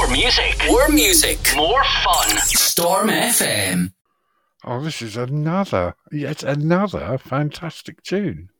music. More music. More fun. Storm FM. Oh, this is yet another fantastic tune.